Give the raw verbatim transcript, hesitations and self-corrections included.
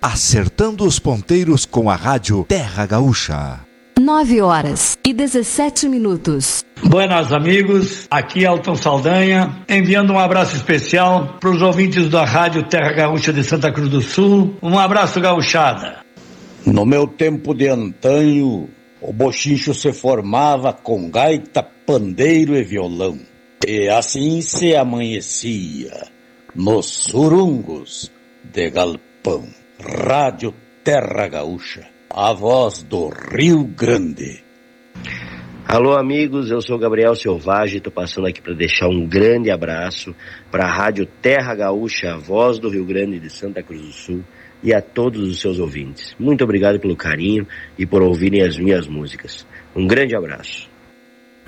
acertando os ponteiros com a rádio Terra Gaúcha. nove horas e dezessete minutos. Buenas amigos, aqui é Elton Saldanha, enviando um abraço especial para os ouvintes da rádio Terra Gaúcha de Santa Cruz do Sul. Um abraço, gauchada. No meu tempo de antanho, o bochincho se formava com gaita, pandeiro e violão. E assim se amanhecia nos surungos de galpão. Rádio Terra Gaúcha, a voz do Rio Grande. Alô amigos, eu sou Gabriel Selvagem, estou passando aqui para deixar um grande abraço para a Rádio Terra Gaúcha, a voz do Rio Grande de Santa Cruz do Sul, e a todos os seus ouvintes. Muito obrigado pelo carinho e por ouvirem as minhas músicas. Um grande abraço.